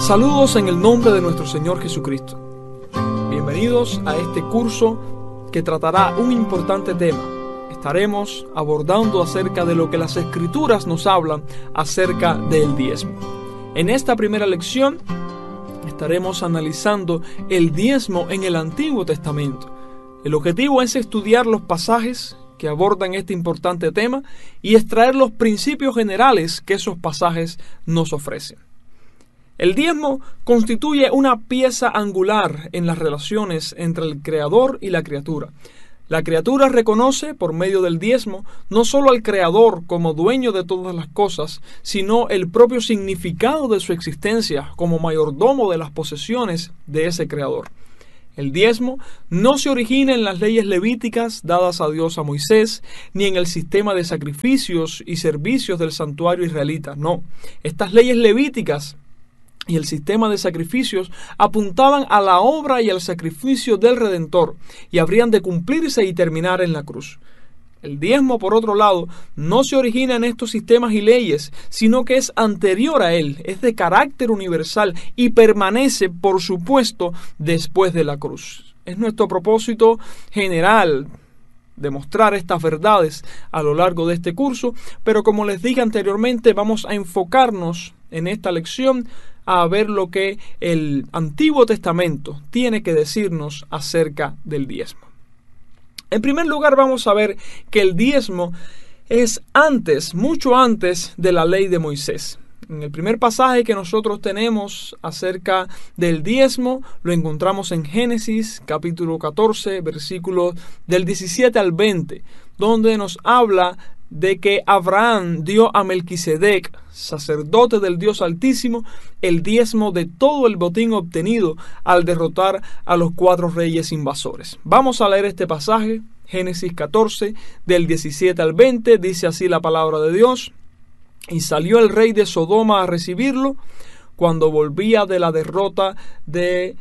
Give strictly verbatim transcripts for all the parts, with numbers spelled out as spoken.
Saludos en el nombre de nuestro Señor Jesucristo. Bienvenidos a este curso que tratará un importante tema. Estaremos abordando acerca de lo que las Escrituras nos hablan acerca del diezmo. En esta primera lección estaremos analizando el diezmo en el Antiguo Testamento. El objetivo es estudiar los pasajes que abordan este importante tema y extraer los principios generales que esos pasajes nos ofrecen. El diezmo constituye una pieza angular en las relaciones entre el Creador y la criatura. La criatura reconoce, por medio del diezmo, no solo al Creador como dueño de todas las cosas, sino el propio significado de su existencia como mayordomo de las posesiones de ese Creador. El diezmo no se origina en las leyes levíticas dadas a Dios a Moisés, ni en el sistema de sacrificios y servicios del santuario israelita. No, estas leyes levíticas y el sistema de sacrificios apuntaban a la obra y al sacrificio del Redentor, y habrían de cumplirse y terminar en la cruz. El diezmo, por otro lado, no se origina en estos sistemas y leyes, sino que es anterior a él, es de carácter universal y permanece, por supuesto, después de la cruz. Es nuestro propósito general demostrar estas verdades a lo largo de este curso, pero como les dije anteriormente, vamos a enfocarnos en esta lección a ver lo que el Antiguo Testamento tiene que decirnos acerca del diezmo. En primer lugar, vamos a ver que el diezmo es antes, mucho antes de la ley de Moisés. En el primer pasaje que nosotros tenemos acerca del diezmo lo encontramos en Génesis capítulo catorce, versículos del diecisiete al veinte, donde nos habla de que Abraham dio a Melquisedec, sacerdote del Dios Altísimo, el diezmo de todo el botín obtenido al derrotar a los cuatro reyes invasores. Vamos a leer este pasaje, Génesis catorce, del diecisiete al veinte, dice así la palabra de Dios: Y salió el rey de Sodoma a recibirlo, cuando volvía de la derrota de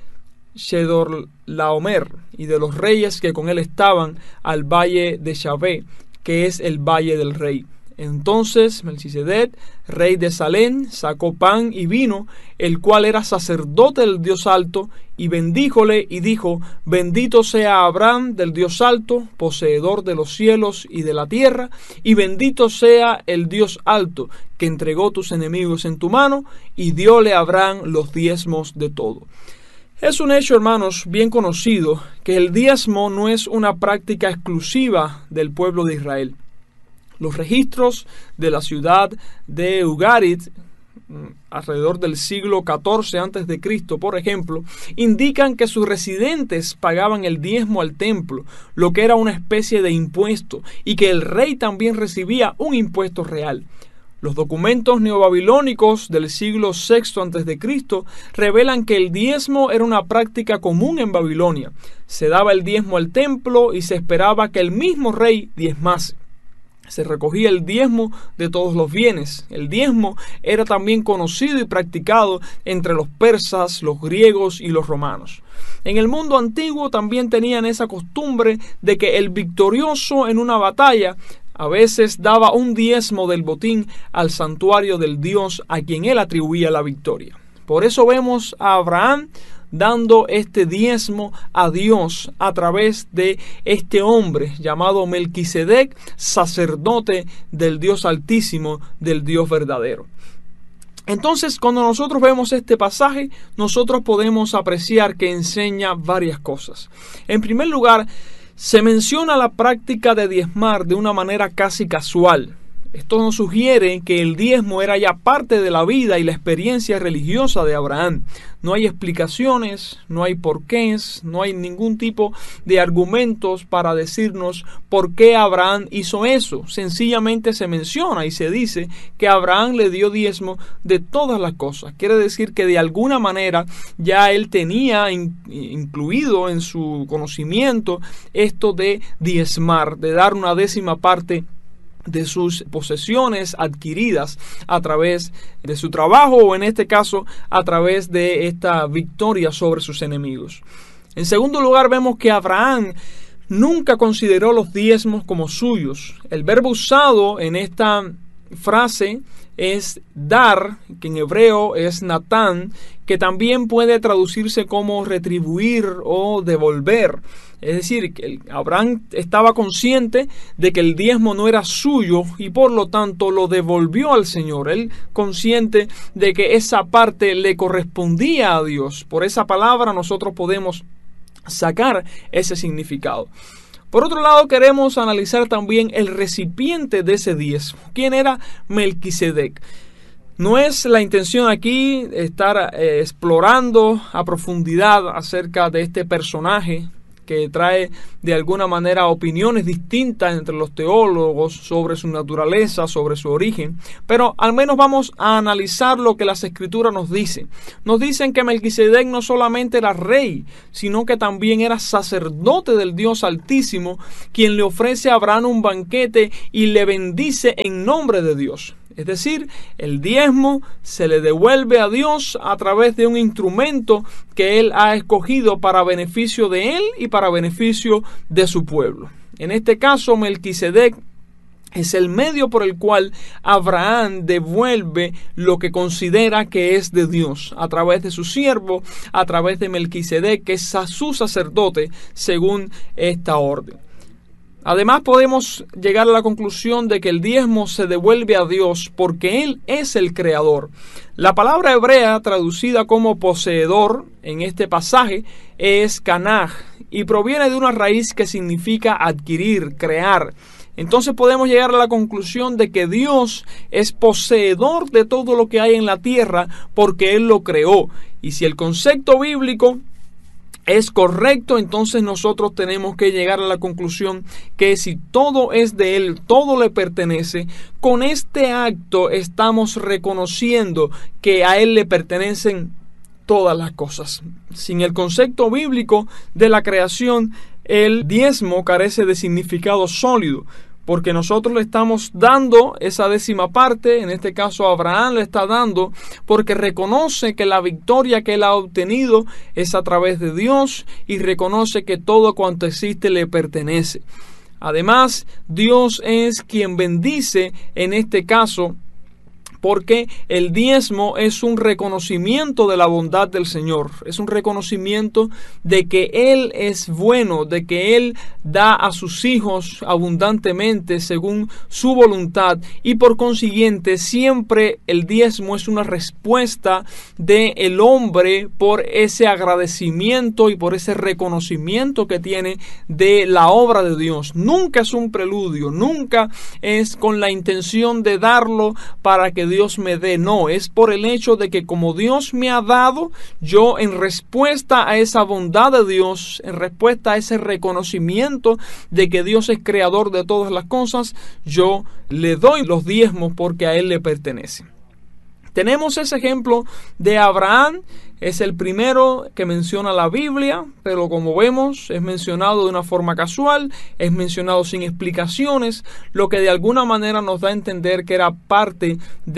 Chedorlaomer y de los reyes que con él estaban al valle de Shavé, que es el valle del rey. Entonces Melquisedec, rey de Salem, sacó pan y vino, el cual era sacerdote del Dios Alto, y bendíjole y dijo: Bendito sea Abraham del Dios Alto, poseedor de los cielos y de la tierra, y bendito sea el Dios Alto, que entregó tus enemigos en tu mano, y diole a Abraham los diezmos de todo. Es un hecho, hermanos, bien conocido que el diezmo no es una práctica exclusiva del pueblo de Israel. Los registros de la ciudad de Ugarit, alrededor del siglo catorce antes de Cristo, por ejemplo, indican que sus residentes pagaban el diezmo al templo, lo que era una especie de impuesto, y que el rey también recibía un impuesto real. Los documentos neobabilónicos del siglo sexto antes de Cristo revelan que el diezmo era una práctica común en Babilonia. Se daba el diezmo al templo y se esperaba que el mismo rey diezmase. Se recogía el diezmo de todos los bienes. El diezmo era también conocido y practicado entre los persas, los griegos y los romanos. En el mundo antiguo también tenían esa costumbre de que el victorioso en una batalla a veces daba un diezmo del botín al santuario del Dios a quien él atribuía la victoria. Por eso vemos a Abraham dando este diezmo a Dios a través de este hombre llamado Melquisedec, sacerdote del Dios Altísimo, del Dios verdadero. Entonces, cuando nosotros vemos este pasaje, nosotros podemos apreciar que enseña varias cosas. En primer lugar, se menciona la práctica de diezmar de una manera casi casual. Esto nos sugiere que el diezmo era ya parte de la vida y la experiencia religiosa de Abraham. No hay explicaciones, no hay porqués, no hay ningún tipo de argumentos para decirnos por qué Abraham hizo eso. Sencillamente se menciona y se dice que Abraham le dio diezmo de todas las cosas. Quiere decir que de alguna manera ya él tenía in- incluido en su conocimiento esto de diezmar, de dar una décima parte de sus posesiones adquiridas a través de su trabajo, o en este caso a través de esta victoria sobre sus enemigos. En segundo lugar, vemos que Abraham nunca consideró los diezmos como suyos. El verbo usado en esta frase es dar, que en hebreo es natán, que también puede traducirse como retribuir o devolver. Es decir, que Abraham estaba consciente de que el diezmo no era suyo y por lo tanto lo devolvió al Señor. Él consciente de que esa parte le correspondía a Dios. Por esa palabra nosotros podemos sacar ese significado. Por otro lado, queremos analizar también el recipiente de ese diezmo. ¿Quién era Melquisedec? No es la intención aquí estar eh, explorando a profundidad acerca de este personaje que trae de alguna manera opiniones distintas entre los teólogos sobre su naturaleza, sobre su origen, pero al menos vamos a analizar lo que las Escrituras nos dicen. Nos dicen que Melquisedec no solamente era rey, sino que también era sacerdote del Dios Altísimo, quien le ofrece a Abraham un banquete y le bendice en nombre de Dios. Es decir, el diezmo se le devuelve a Dios a través de un instrumento que Él ha escogido para beneficio de Él y para beneficio de su pueblo. En este caso, Melquisedec es el medio por el cual Abraham devuelve lo que considera que es de Dios, a través de su siervo, a través de Melquisedec, que es su sacerdote según esta orden. Además, podemos llegar a la conclusión de que el diezmo se devuelve a Dios porque Él es el creador. La palabra hebrea traducida como poseedor en este pasaje es kanaj y proviene de una raíz que significa adquirir, crear. Entonces podemos llegar a la conclusión de que Dios es poseedor de todo lo que hay en la tierra porque Él lo creó. Y si el concepto bíblico es correcto, entonces nosotros tenemos que llegar a la conclusión que si todo es de Él, todo le pertenece. Con este acto estamos reconociendo que a Él le pertenecen todas las cosas. Sin el concepto bíblico de la creación, el diezmo carece de significado sólido, porque nosotros le estamos dando esa décima parte, en este caso Abraham le está dando, porque reconoce que la victoria que él ha obtenido es a través de Dios y reconoce que todo cuanto existe le pertenece. Además, Dios es quien bendice en este caso, porque el diezmo es un reconocimiento de la bondad del Señor, es un reconocimiento de que Él es bueno, de que Él da a sus hijos abundantemente según su voluntad y por consiguiente siempre el diezmo es una respuesta del hombre por ese agradecimiento y por ese reconocimiento que tiene de la obra de Dios. Nunca es un preludio, nunca es con la intención de darlo para que Dios me dé, no, es por el hecho de que como Dios me ha dado, yo en respuesta a esa bondad de Dios, en respuesta a ese reconocimiento de que Dios es creador de todas las cosas, yo le doy los diezmos porque a Él le pertenece. Tenemos ese ejemplo de Abraham, es el primero que menciona la Biblia, pero como vemos es mencionado de una forma casual, es mencionado sin explicaciones, lo que de alguna manera nos da a entender que era parte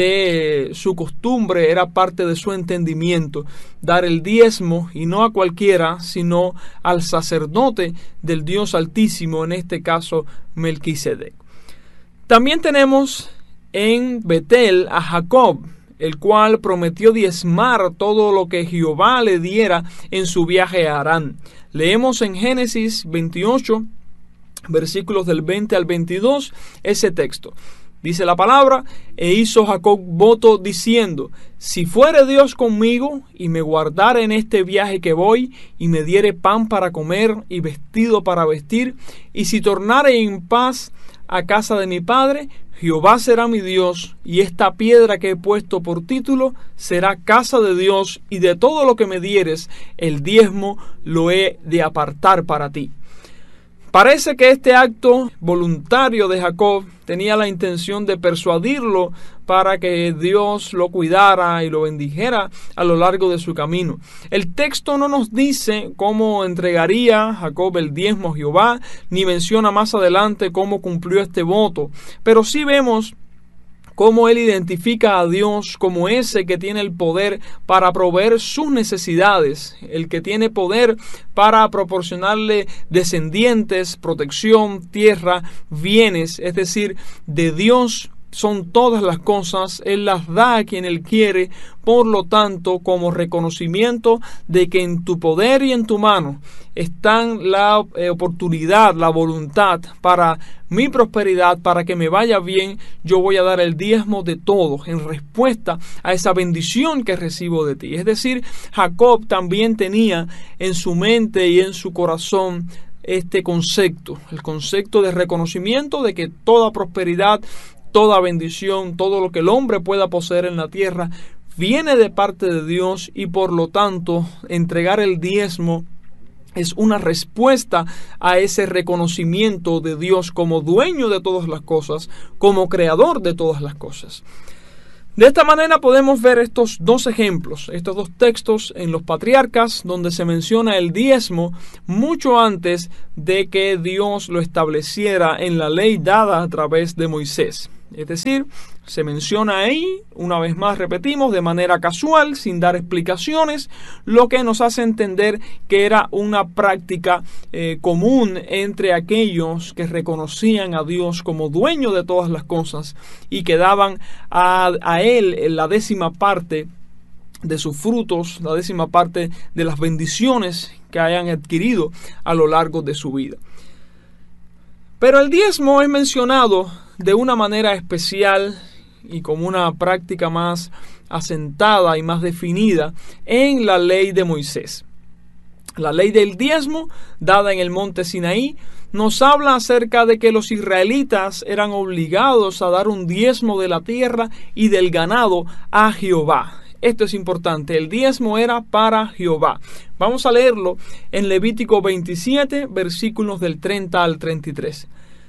de su costumbre, era parte de su entendimiento, dar el diezmo y no a cualquiera, sino al sacerdote del Dios Altísimo, en este caso Melquisedec. También tenemos en Betel a Jacob, el cual prometió diezmar todo lo que Jehová le diera en su viaje a Harán. Leemos en Génesis veintiocho, versículos del veinte al veintidós, ese texto. Dice la palabra: e hizo Jacob voto diciendo: si fuere Dios conmigo, y me guardare en este viaje que voy, y me diere pan para comer, y vestido para vestir, y si tornare en paz a casa de mi padre, Jehová será mi Dios, y esta piedra que he puesto por título será casa de Dios, y de todo lo que me dieres, el diezmo lo he de apartar para ti. Parece que este acto voluntario de Jacob tenía la intención de persuadirlo para que Dios lo cuidara y lo bendijera a lo largo de su camino. El texto no nos dice cómo entregaría Jacob el diezmo a Jehová, ni menciona más adelante cómo cumplió este voto, pero sí vemos cómo él identifica a Dios como ese que tiene el poder para proveer sus necesidades, el que tiene poder para proporcionarle descendientes, protección, tierra, bienes, es decir, de Dios son todas las cosas, Él las da a quien Él quiere, por lo tanto, como reconocimiento de que en tu poder y en tu mano están la eh, oportunidad, la voluntad para mi prosperidad, para que me vaya bien, yo voy a dar el diezmo de todo en respuesta a esa bendición que recibo de ti. Es decir, Jacob también tenía en su mente y en su corazón este concepto, el concepto de reconocimiento de que toda prosperidad, toda bendición, todo lo que el hombre pueda poseer en la tierra, viene de parte de Dios, y por lo tanto entregar el diezmo es una respuesta a ese reconocimiento de Dios como dueño de todas las cosas, como creador de todas las cosas. De esta manera podemos ver estos dos ejemplos, estos dos textos en los patriarcas, donde se menciona el diezmo mucho antes de que Dios lo estableciera en la ley dada a través de Moisés. Es decir, se menciona ahí, una vez más repetimos, de manera casual, sin dar explicaciones, lo que nos hace entender que era una práctica eh, común entre aquellos que reconocían a Dios como dueño de todas las cosas y que daban a, a Él la décima parte de sus frutos, la décima parte de las bendiciones que hayan adquirido a lo largo de su vida. Pero el diezmo es mencionado de una manera especial y como una práctica más asentada y más definida en la ley de Moisés. La ley del diezmo, dada en el monte Sinaí, nos habla acerca de que los israelitas eran obligados a dar un diezmo de la tierra y del ganado a Jehová. Esto es importante, el diezmo era para Jehová. Vamos a leerlo en Levítico veintisiete, versículos del treinta al treinta y tres.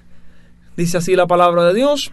Dice así la palabra de Dios: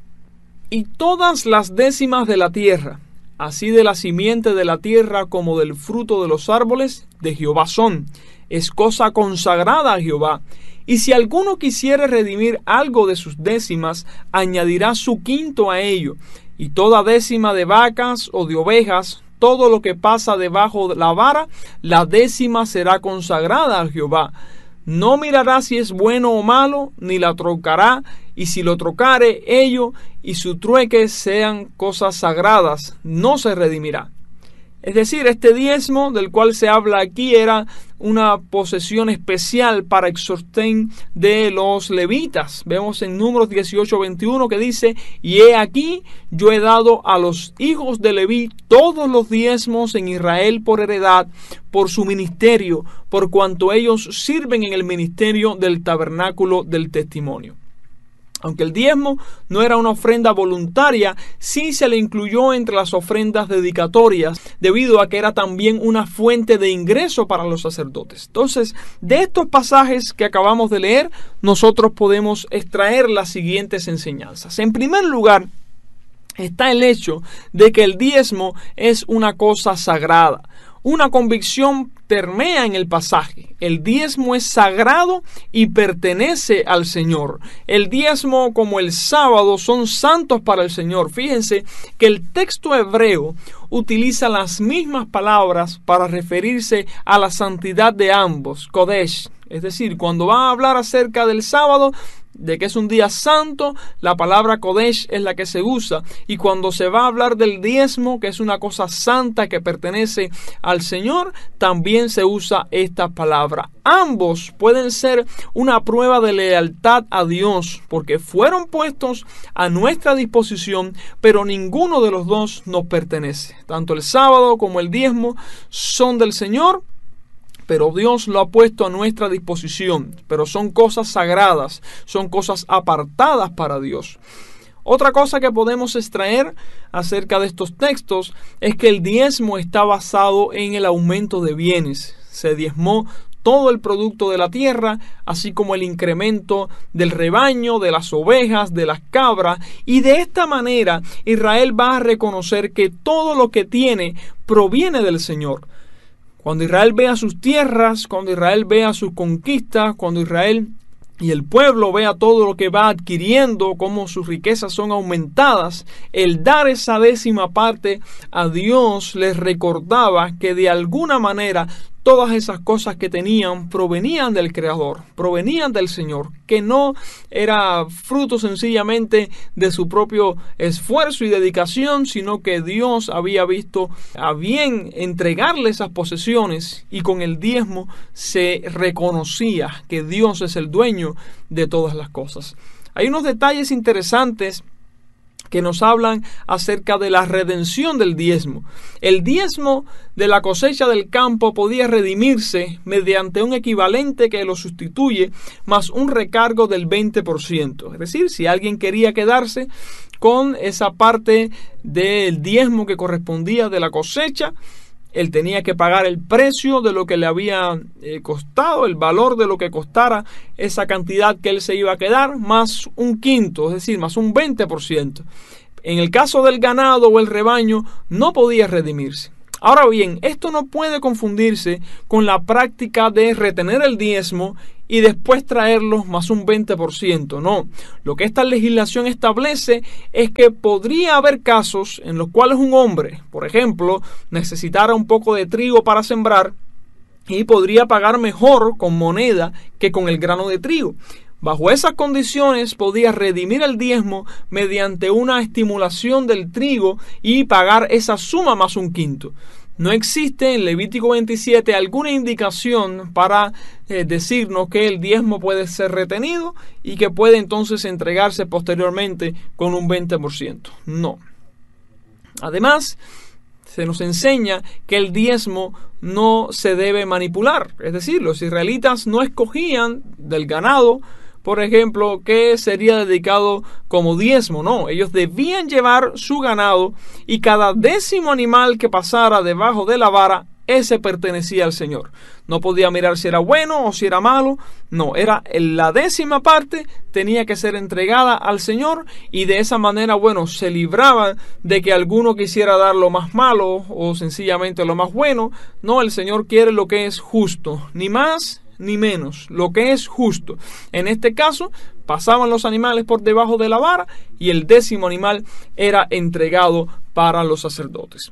y todas las décimas de la tierra, así de la simiente de la tierra como del fruto de los árboles, de Jehová son. Es cosa consagrada a Jehová. Y si alguno quisiere redimir algo de sus décimas, añadirá su quinto a ello. Y toda décima de vacas o de ovejas, todo lo que pasa debajo de la vara, la décima será consagrada a Jehová. No mirará si es bueno o malo, ni la trocará, y si lo trocare, ello y su trueque sean cosas sagradas, no se redimirá. Es decir, este diezmo del cual se habla aquí era una posesión especial para exhortén de los levitas. Vemos en Números dieciocho veintiuno que dice: y he aquí, yo he dado a los hijos de Leví todos los diezmos en Israel por heredad, por su ministerio, por cuanto ellos sirven en el ministerio del tabernáculo del testimonio. Aunque el diezmo no era una ofrenda voluntaria, sí se le incluyó entre las ofrendas dedicatorias, debido a que era también una fuente de ingreso para los sacerdotes. Entonces, de estos pasajes que acabamos de leer, nosotros podemos extraer las siguientes enseñanzas. En primer lugar, está el hecho de que el diezmo es una cosa sagrada. Una convicción permea en el pasaje. El diezmo es sagrado y pertenece al Señor. El diezmo, como el sábado, son santos para el Señor. Fíjense que el texto hebreo utiliza las mismas palabras para referirse a la santidad de ambos, Kodesh. Es decir, cuando va a hablar acerca del sábado, de que es un día santo, la palabra Kodesh es la que se usa. Y cuando se va a hablar del diezmo, que es una cosa santa que pertenece al Señor, también se usa esta palabra. Ambos pueden ser una prueba de lealtad a Dios, porque fueron puestos a nuestra disposición, pero ninguno de los dos nos pertenece. Tanto el sábado como el diezmo son del Señor, pero Dios lo ha puesto a nuestra disposición. Pero son cosas sagradas, son cosas apartadas para Dios. Otra cosa que podemos extraer acerca de estos textos es que el diezmo está basado en el aumento de bienes. Se diezmó todo el producto de la tierra, así como el incremento del rebaño, de las ovejas, de las cabras, y de esta manera Israel va a reconocer que todo lo que tiene proviene del Señor. Cuando Israel vea sus tierras, cuando Israel vea sus conquistas, cuando Israel y el pueblo vea todo lo que va adquiriendo, cómo sus riquezas son aumentadas, el dar esa décima parte a Dios les recordaba que de alguna manera todas esas cosas que tenían provenían del Creador, provenían del Señor, que no era fruto sencillamente de su propio esfuerzo y dedicación, sino que Dios había visto a bien entregarle esas posesiones, y con el diezmo se reconocía que Dios es el dueño de todas las cosas. Hay unos detalles interesantes que nos hablan acerca de la redención del diezmo. El diezmo de la cosecha del campo podía redimirse mediante un equivalente que lo sustituye, más un recargo del veinte por ciento. Es decir, si alguien quería quedarse con esa parte del diezmo que correspondía de la cosecha, él tenía que pagar el precio de lo que le había eh, costado, el valor de lo que costara esa cantidad que él se iba a quedar, más un quinto, es decir, más un veinte por ciento. En el caso del ganado o el rebaño, no podía redimirse. Ahora bien, esto no puede confundirse con la práctica de retener el diezmo y después traerlos más un veinte por ciento. No, lo que esta legislación establece es que podría haber casos en los cuales un hombre, por ejemplo, necesitara un poco de trigo para sembrar y podría pagar mejor con moneda que con el grano de trigo. Bajo esas condiciones podía redimir el diezmo mediante una estimulación del trigo y pagar esa suma más un quinto. No existe en Levítico veintisiete alguna indicación para eh, decirnos que el diezmo puede ser retenido y que puede entonces entregarse posteriormente con un veinte por ciento. No. Además, se nos enseña que el diezmo no se debe manipular. Es decir, los israelitas no escogían del ganado, por ejemplo, que sería dedicado como diezmo. No, ellos debían llevar su ganado y cada décimo animal que pasara debajo de la vara, ese pertenecía al Señor. No podía mirar si era bueno o si era malo. No, era la décima parte tenía que ser entregada al Señor, y de esa manera, bueno, se libraba de que alguno quisiera dar lo más malo o sencillamente lo más bueno. No, el Señor quiere lo que es justo, ni más ni menos, lo que es justo. En este caso, pasaban los animales por debajo de la vara y el décimo animal era entregado para los sacerdotes.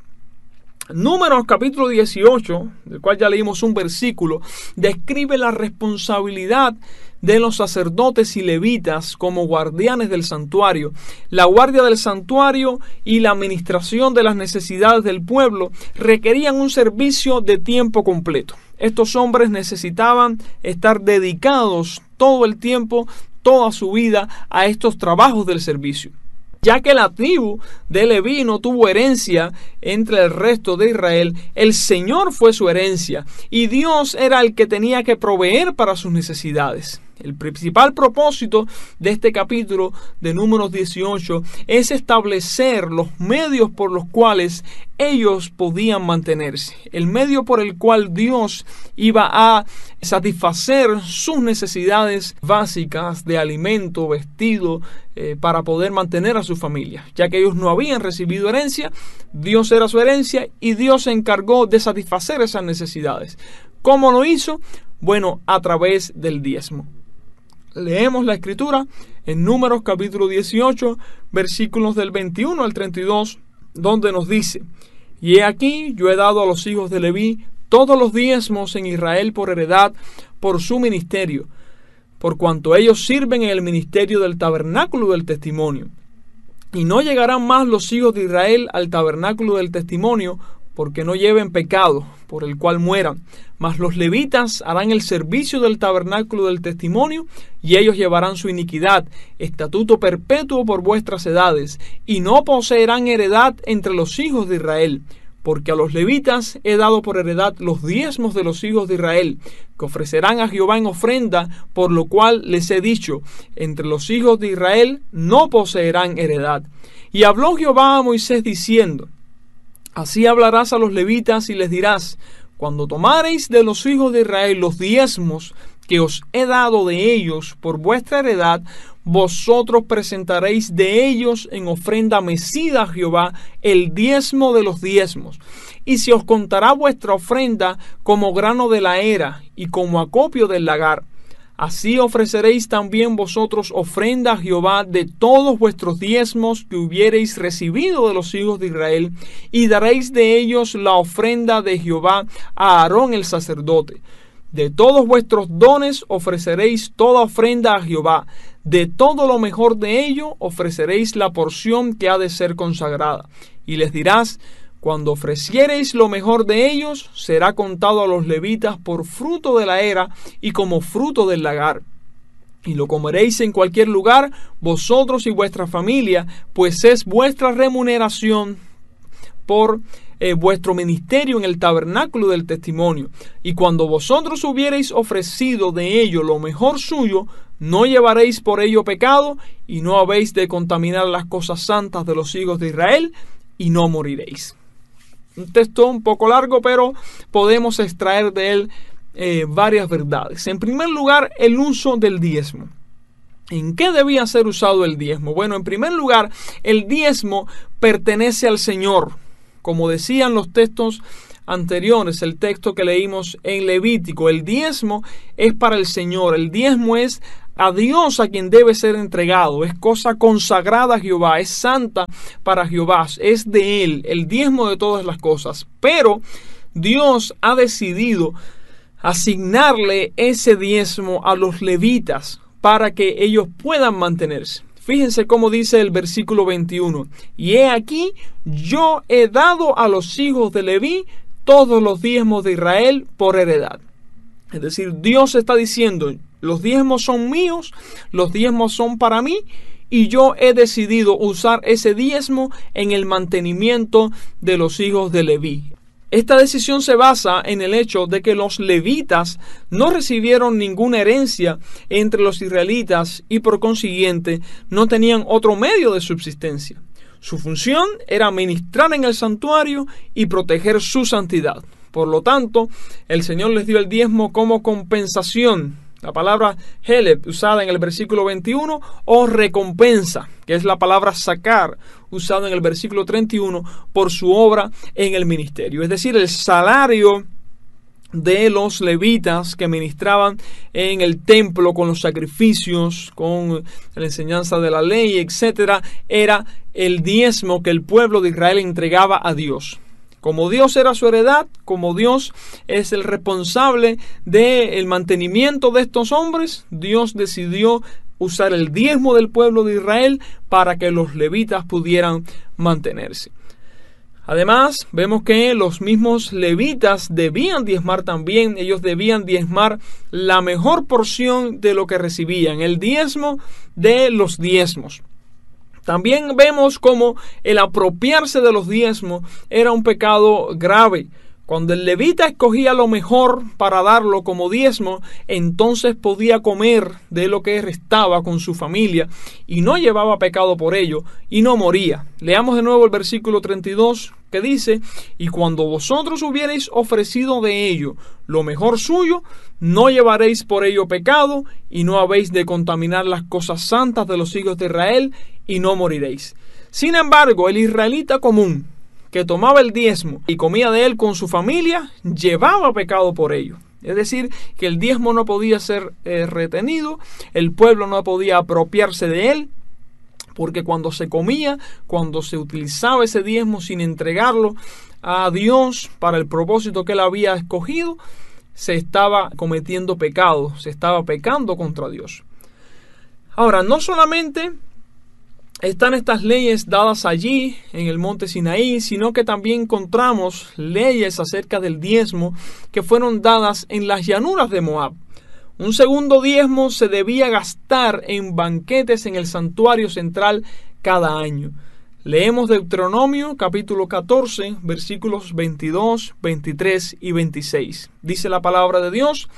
Números capítulo dieciocho, del cual ya leímos un versículo, describe la responsabilidad de los sacerdotes y levitas como guardianes del santuario. La guardia del santuario y la administración de las necesidades del pueblo requerían un servicio de tiempo completo. Estos hombres necesitaban estar dedicados todo el tiempo, toda su vida, a estos trabajos del servicio. Ya que la tribu de Leví no tuvo herencia entre el resto de Israel, el Señor fue su herencia y Dios era el que tenía que proveer para sus necesidades. El principal propósito de este capítulo de Números dieciocho es establecer los medios por los cuales ellos podían mantenerse, el medio por el cual Dios iba a satisfacer sus necesidades básicas de alimento, vestido, eh, para poder mantener a su familia. Ya que ellos no habían recibido herencia, Dios era su herencia y Dios se encargó de satisfacer esas necesidades. ¿Cómo lo hizo? Bueno, a través del diezmo. Leemos la escritura en Números capítulo dieciocho, versículos del veintiuno al treinta y dos, donde nos dice: Y he aquí, yo he dado a los hijos de Leví todos los diezmos en Israel por heredad, por su ministerio, por cuanto ellos sirven en el ministerio del tabernáculo del testimonio. Y no llegarán más los hijos de Israel al tabernáculo del testimonio, porque no lleven pecado, por el cual mueran. Mas los levitas harán el servicio del tabernáculo del testimonio, y ellos llevarán su iniquidad, estatuto perpetuo por vuestras edades, y no poseerán heredad entre los hijos de Israel. Porque a los levitas he dado por heredad los diezmos de los hijos de Israel, que ofrecerán a Jehová en ofrenda, por lo cual les he dicho, entre los hijos de Israel no poseerán heredad. Y habló Jehová a Moisés diciendo: Así hablarás a los levitas y les dirás: Cuando tomareis de los hijos de Israel los diezmos que os he dado de ellos por vuestra heredad, vosotros presentaréis de ellos en ofrenda mecida a Jehová el diezmo de los diezmos. Y se os contará vuestra ofrenda como grano de la era y como acopio del lagar. Así ofreceréis también vosotros ofrenda a Jehová de todos vuestros diezmos que hubiereis recibido de los hijos de Israel, y daréis de ellos la ofrenda de Jehová a Aarón el sacerdote. De todos vuestros dones ofreceréis toda ofrenda a Jehová. De todo lo mejor de ello ofreceréis la porción que ha de ser consagrada. Y les dirás: cuando ofreciereis lo mejor de ellos, será contado a los levitas por fruto de la era y como fruto del lagar. Y lo comeréis en cualquier lugar, vosotros y vuestra familia, pues es vuestra remuneración por eh, vuestro ministerio en el tabernáculo del testimonio. Y cuando vosotros hubiereis ofrecido de ello lo mejor suyo, no llevaréis por ello pecado, y no habéis de contaminar las cosas santas de los hijos de Israel, y no moriréis. Un texto un poco largo, pero podemos extraer de él eh, varias verdades. En primer lugar, el uso del diezmo. ¿En qué debía ser usado el diezmo? Bueno, en primer lugar, el diezmo pertenece al Señor. Como decían los textos anteriores, el texto que leímos en Levítico, el diezmo es para el Señor. El diezmo es a Dios a quien debe ser entregado. Es cosa consagrada a Jehová, es santa para Jehová, es de Él, el diezmo de todas las cosas. Pero Dios ha decidido asignarle ese diezmo a los levitas para que ellos puedan mantenerse. Fíjense cómo dice el versículo veintiuno. Y he aquí, yo he dado a los hijos de Leví todos los diezmos de Israel por heredad. Es decir, Dios está diciendo: los diezmos son míos, los diezmos son para mí, y yo he decidido usar ese diezmo en el mantenimiento de los hijos de Leví. Esta decisión se basa en el hecho de que los levitas no recibieron ninguna herencia entre los israelitas y por consiguiente no tenían otro medio de subsistencia. Su función era ministrar en el santuario y proteger su santidad. Por lo tanto, el Señor les dio el diezmo como compensación. La palabra heleb, usada en el versículo veintiuno, o recompensa, que es la palabra sacar, usada en el versículo treinta y uno, por su obra en el ministerio. Es decir, el salario de los levitas que ministraban en el templo con los sacrificios, con la enseñanza de la ley, etcétera, era el diezmo que el pueblo de Israel entregaba a Dios. Como Dios era su heredad, como Dios es el responsable del mantenimiento de estos hombres, Dios decidió usar el diezmo del pueblo de Israel para que los levitas pudieran mantenerse. Además, vemos que los mismos levitas debían diezmar también. Ellos debían diezmar la mejor porción de lo que recibían, el diezmo de los diezmos. También vemos cómo el apropiarse de los diezmos era un pecado grave. Cuando el levita escogía lo mejor para darlo como diezmo, entonces podía comer de lo que restaba con su familia y no llevaba pecado por ello y no moría. Leamos de nuevo el versículo treinta y dos que dice: y cuando vosotros hubiereis ofrecido de ello lo mejor suyo, no llevaréis por ello pecado y no habéis de contaminar las cosas santas de los hijos de Israel y no moriréis. Sin embargo, el israelita común que tomaba el diezmo y comía de él con su familia, llevaba pecado por ello. Es decir, que el diezmo no podía ser eh, retenido, el pueblo no podía apropiarse de él, porque cuando se comía, cuando se utilizaba ese diezmo sin entregarlo a Dios para el propósito que él había escogido, se estaba cometiendo pecado, se estaba pecando contra Dios. Ahora, no solamente están estas leyes dadas allí en el monte Sinaí, sino que también encontramos leyes acerca del diezmo que fueron dadas en las llanuras de Moab. Un segundo diezmo se debía gastar en banquetes en el santuario central cada año. Leemos Deuteronomio capítulo catorce, versículos veintidós, veintitrés y veintiséis. Dice la palabra de Dios: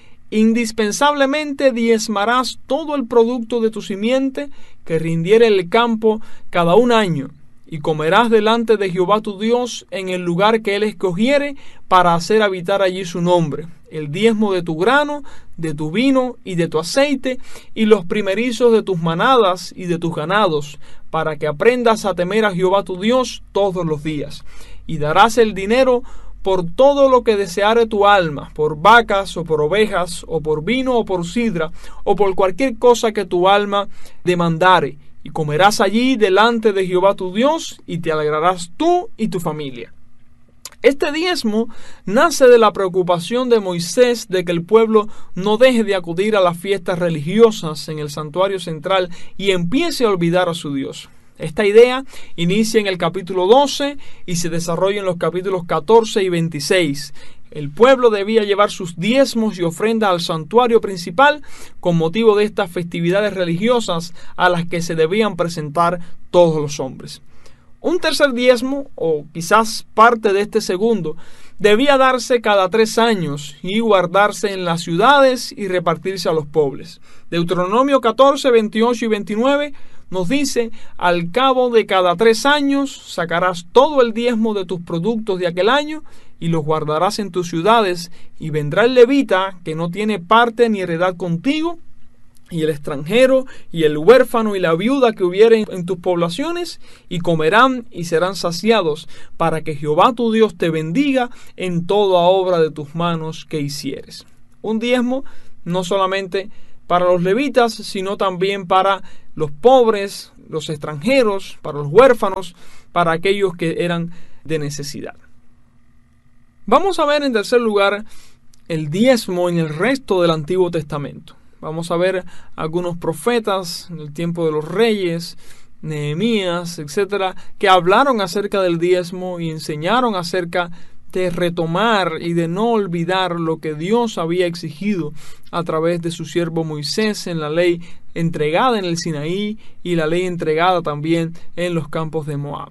indispensablemente diezmarás todo el producto de tu simiente que rindiere el campo cada un año, y comerás delante de Jehová tu Dios en el lugar que él escogiere para hacer habitar allí su nombre, el diezmo de tu grano, de tu vino y de tu aceite, y los primerizos de tus manadas y de tus ganados, para que aprendas a temer a Jehová tu Dios todos los días. Y darás el dinero por todo lo que deseare tu alma, por vacas o por ovejas, o por vino o por sidra, o por cualquier cosa que tu alma demandare, y comerás allí delante de Jehová tu Dios, y te alegrarás tú y tu familia. Este diezmo nace de la preocupación de Moisés de que el pueblo no deje de acudir a las fiestas religiosas en el santuario central y empiece a olvidar a su Dios. Esta idea inicia en el capítulo doce y se desarrolla en los capítulos catorce y veintiséis. El pueblo debía llevar sus diezmos y ofrendas al santuario principal con motivo de estas festividades religiosas a las que se debían presentar todos los hombres. Un tercer diezmo, o quizás parte de este segundo, debía darse cada tres años y guardarse en las ciudades y repartirse a los pobres. Deuteronomio catorce, veintiocho y veintinueve nos dice: al cabo de cada tres años sacarás todo el diezmo de tus productos de aquel año y los guardarás en tus ciudades, y vendrá el levita que no tiene parte ni heredad contigo, y el extranjero, y el huérfano, y la viuda que hubieren en tus poblaciones, y comerán y serán saciados, para que Jehová tu Dios te bendiga en toda obra de tus manos que hicieres. Un diezmo no solamente para los levitas, sino también para los pobres, los extranjeros, para los huérfanos, para aquellos que eran de necesidad. Vamos a ver en tercer lugar el diezmo en el resto del Antiguo Testamento. Vamos a ver algunos profetas en el tiempo de los reyes, Nehemías, etcétera, que hablaron acerca del diezmo y enseñaron acerca de retomar y de no olvidar lo que Dios había exigido a través de su siervo Moisés en la ley entregada en el Sinaí y la ley entregada también en los campos de Moab.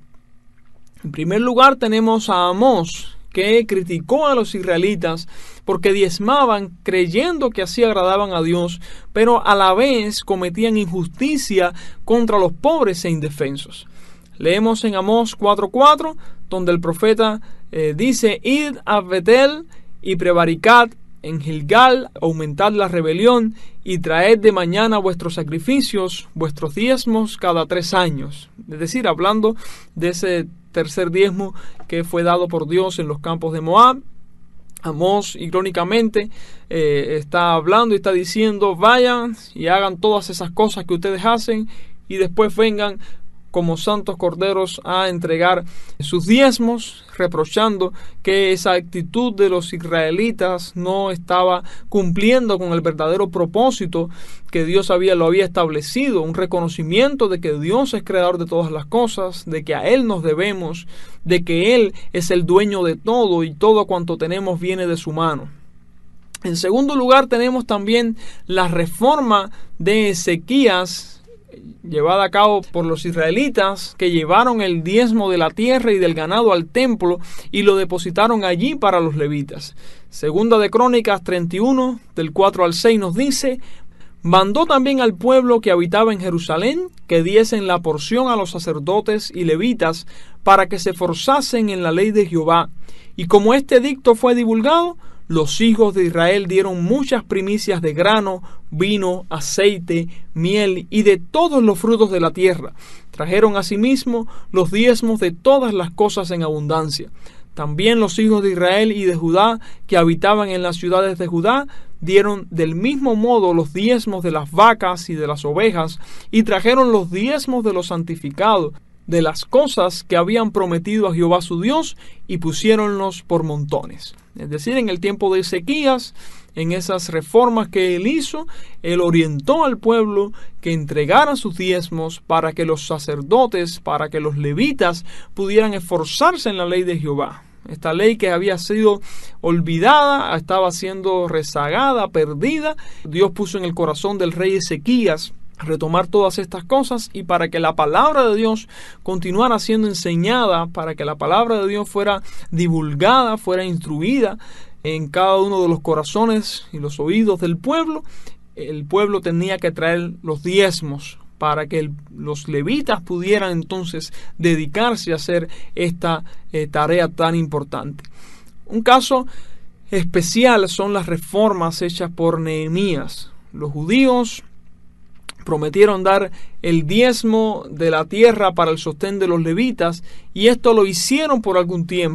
En primer lugar tenemos a Amós, que criticó a los israelitas porque diezmaban creyendo que así agradaban a Dios, pero a la vez cometían injusticia contra los pobres e indefensos. Leemos en Amós cuatro cuatro, donde el profeta eh, dice: id a Betel y prevaricad en Gilgal, aumentad la rebelión y traed de mañana vuestros sacrificios, vuestros diezmos cada tres años. Es decir, hablando de ese tercer diezmo que fue dado por Dios en los campos de Moab. Amós, irónicamente, eh, está hablando y está diciendo: vayan y hagan todas esas cosas que ustedes hacen y después vengan como santos corderos a entregar sus diezmos, reprochando que esa actitud de los israelitas no estaba cumpliendo con el verdadero propósito que Dios había, lo había establecido, un reconocimiento de que Dios es creador de todas las cosas, de que a Él nos debemos, de que Él es el dueño de todo y todo cuanto tenemos viene de su mano. En segundo lugar tenemos también la reforma de Ezequías, llevada a cabo por los israelitas, que llevaron el diezmo de la tierra y del ganado al templo y lo depositaron allí para los levitas. Segunda de Crónicas treinta y uno, del cuatro al seis nos dice: mandó también al pueblo que habitaba en Jerusalén que diesen la porción a los sacerdotes y levitas para que se forzasen en la ley de Jehová. Y como este edicto fue divulgado, los hijos de Israel dieron muchas primicias de grano, vino, aceite, miel y de todos los frutos de la tierra. Trajeron asimismo los diezmos de todas las cosas en abundancia. También los hijos de Israel y de Judá que habitaban en las ciudades de Judá dieron del mismo modo los diezmos de las vacas y de las ovejas, y trajeron los diezmos de los santificados, de las cosas que habían prometido a Jehová su Dios, y pusiéronlos por montones. Es decir, en el tiempo de Ezequías, en esas reformas que él hizo, él orientó al pueblo que entregara sus diezmos para que los sacerdotes, para que los levitas pudieran esforzarse en la ley de Jehová. Esta ley que había sido olvidada, estaba siendo rezagada, perdida. Dios puso en el corazón del rey Ezequías retomar todas estas cosas, y para que la palabra de Dios continuara siendo enseñada, para que la palabra de Dios fuera divulgada, fuera instruida en cada uno de los corazones y los oídos del pueblo, el pueblo tenía que traer los diezmos para que el, los levitas pudieran entonces dedicarse a hacer esta eh, tarea tan importante. Un caso especial son las reformas hechas por Nehemías. Los judíos prometieron dar el diezmo de la tierra para el sostén de los levitas, y esto lo hicieron por algún tiempo.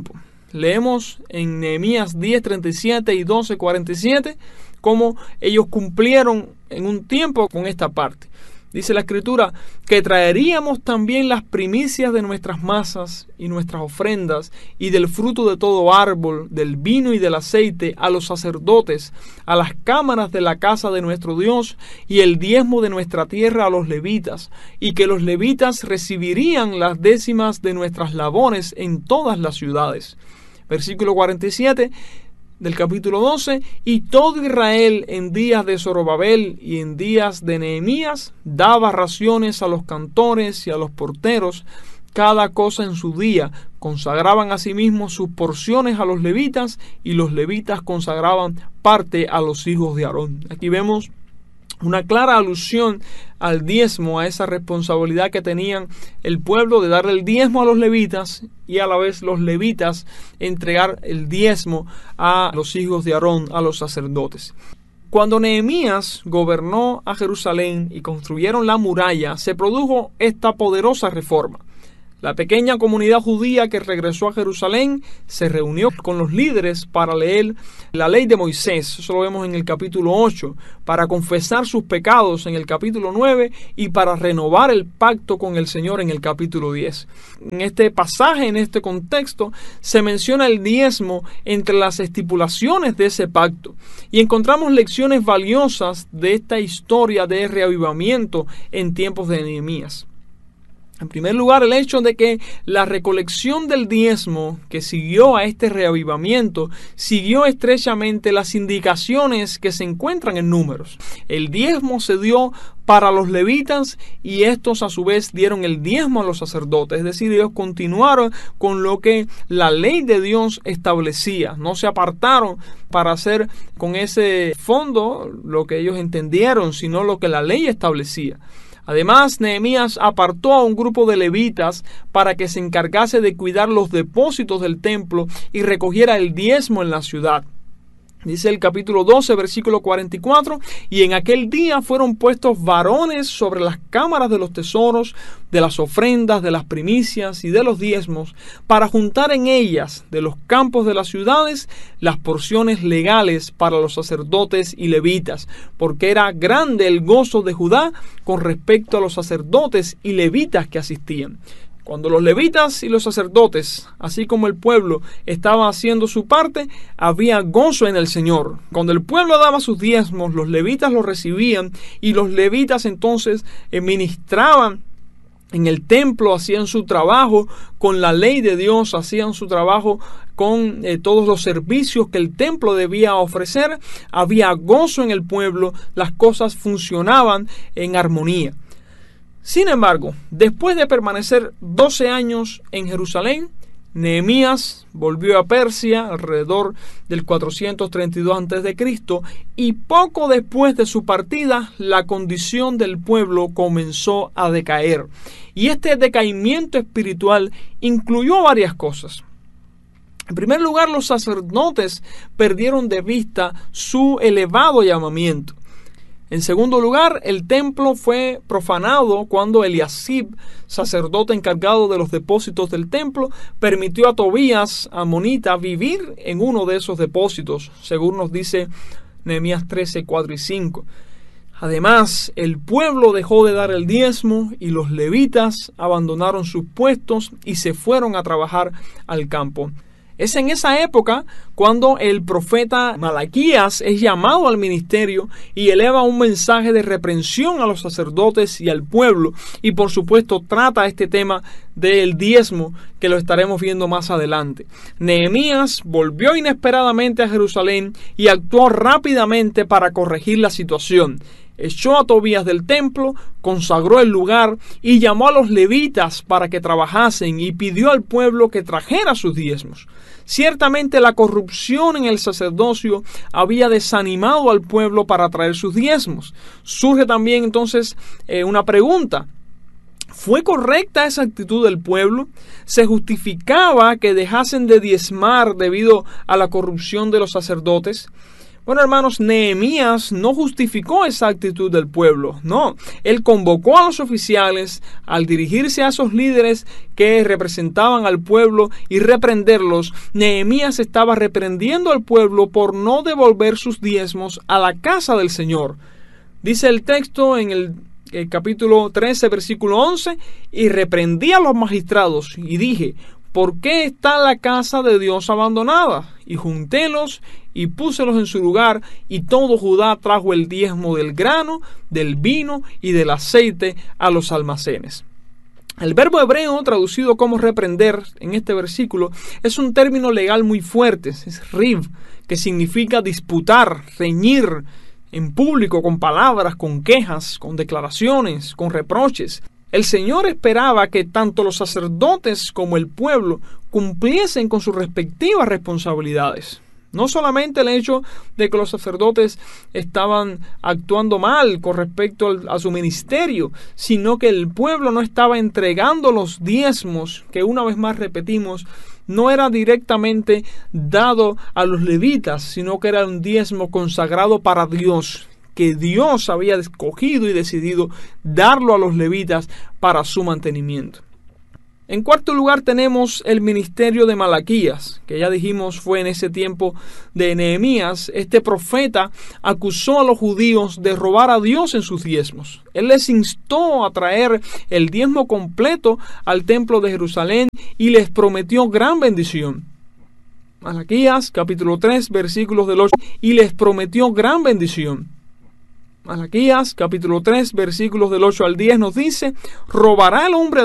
Leemos en Nehemías diez, treinta y siete y doce, cuarenta y siete cómo ellos cumplieron en un tiempo con esta parte. Dice la Escritura que traeríamos también las primicias de nuestras masas y nuestras ofrendas y del fruto de todo árbol, del vino y del aceite a los sacerdotes, a las cámaras de la casa de nuestro Dios y el diezmo de nuestra tierra a los levitas, y que los levitas recibirían las décimas de nuestras labores en todas las ciudades. Versículo cuarenta y siete del capítulo doce, y todo Israel en días de Zorobabel y en días de Nehemías daba raciones a los cantores y a los porteros, cada cosa en su día, consagraban asimismo sus porciones a los levitas, y los levitas consagraban parte a los hijos de Aarón. Aquí vemos una clara alusión al diezmo, a esa responsabilidad que tenían el pueblo de darle el diezmo a los levitas y a la vez los levitas entregar el diezmo a los hijos de Aarón, a los sacerdotes. Cuando Nehemías gobernó a Jerusalén y construyeron la muralla, se produjo esta poderosa reforma. La pequeña comunidad judía que regresó a Jerusalén se reunió con los líderes para leer la ley de Moisés, eso lo vemos en el capítulo ocho, para confesar sus pecados en el capítulo nueve y para renovar el pacto con el Señor en el capítulo diez. En este pasaje, en este contexto, se menciona el diezmo entre las estipulaciones de ese pacto y encontramos lecciones valiosas de esta historia de reavivamiento en tiempos de Nehemías. En primer lugar, el hecho de que la recolección del diezmo que siguió a este reavivamiento siguió estrechamente las indicaciones que se encuentran en Números. El diezmo se dio para los levitas y estos a su vez dieron el diezmo a los sacerdotes, es decir, ellos continuaron con lo que la ley de Dios establecía, no se apartaron para hacer con ese fondo lo que ellos entendieron, sino lo que la ley establecía. Además, Nehemías apartó a un grupo de levitas para que se encargase de cuidar los depósitos del templo y recogiera el diezmo en la ciudad. Dice el capítulo doce, versículo cuarenta y cuatro, y en aquel día fueron puestos varones sobre las cámaras de los tesoros, de las ofrendas, de las primicias y de los diezmos, para juntar en ellas, de los campos de las ciudades, las porciones legales para los sacerdotes y levitas, porque era grande el gozo de Judá con respecto a los sacerdotes y levitas que asistían. Cuando los levitas y los sacerdotes, así como el pueblo, estaban haciendo su parte, había gozo en el Señor. Cuando el pueblo daba sus diezmos, los levitas los recibían y los levitas entonces ministraban en el templo, hacían su trabajo con la ley de Dios, hacían su trabajo con eh, todos los servicios que el templo debía ofrecer. Había gozo en el pueblo, las cosas funcionaban en armonía. Sin embargo, después de permanecer doce años en Jerusalén, Nehemías volvió a Persia alrededor del cuatrocientos treinta y dos antes de Cristo y poco después de su partida la condición del pueblo comenzó a decaer. Y este decaimiento espiritual incluyó varias cosas. En primer lugar, los sacerdotes perdieron de vista su elevado llamamiento. En segundo lugar, el templo fue profanado cuando Eliasib, sacerdote encargado de los depósitos del templo, permitió a Tobías, amonita, vivir en uno de esos depósitos, según nos dice Nehemías trece, cuatro y cinco. Además, el pueblo dejó de dar el diezmo y los levitas abandonaron sus puestos y se fueron a trabajar al campo. Es en esa época cuando el profeta Malaquías es llamado al ministerio y eleva un mensaje de reprensión a los sacerdotes y al pueblo. Y por supuesto trata este tema del diezmo que lo estaremos viendo más adelante. Nehemías volvió inesperadamente a Jerusalén y actuó rápidamente para corregir la situación. Echó a Tobías del templo, consagró el lugar y llamó a los levitas para que trabajasen y pidió al pueblo que trajera sus diezmos. Ciertamente la corrupción en el sacerdocio había desanimado al pueblo para traer sus diezmos. Surge también entonces eh, una pregunta. ¿Fue correcta esa actitud del pueblo? ¿Se justificaba que dejasen de diezmar debido a la corrupción de los sacerdotes? Bueno, hermanos, Nehemías no justificó esa actitud del pueblo, no. Él convocó a los oficiales al dirigirse a esos líderes que representaban al pueblo y reprenderlos. Nehemías estaba reprendiendo al pueblo por no devolver sus diezmos a la casa del Señor. Dice el texto en el, el capítulo trece, versículo once, y reprendí a los magistrados y dije: ¿por qué está la casa de Dios abandonada? Y juntélos y púselos en su lugar, y todo Judá trajo el diezmo del grano, del vino y del aceite a los almacenes. El verbo hebreo traducido como reprender en este versículo es un término legal muy fuerte, es riv, que significa disputar, reñir en público con palabras, con quejas, con declaraciones, con reproches. El Señor esperaba que tanto los sacerdotes como el pueblo cumpliesen con sus respectivas responsabilidades. No solamente el hecho de que los sacerdotes estaban actuando mal con respecto al, a su ministerio, sino que el pueblo no estaba entregando los diezmos, que una vez más repetimos, no era directamente dado a los levitas, sino que era un diezmo consagrado para Dios, que Dios había escogido y decidido darlo a los levitas para su mantenimiento. En cuarto lugar tenemos el ministerio de Malaquías, que ya dijimos fue en ese tiempo de Nehemías. Este profeta acusó a los judíos de robar a Dios en sus diezmos. Él les instó a traer el diezmo completo al templo de Jerusalén y les prometió gran bendición. Malaquías capítulo tres versículos del ocho, y les prometió gran bendición. Malaquías capítulo tres versículos del ocho al diez nos dice: ¿robará el hombre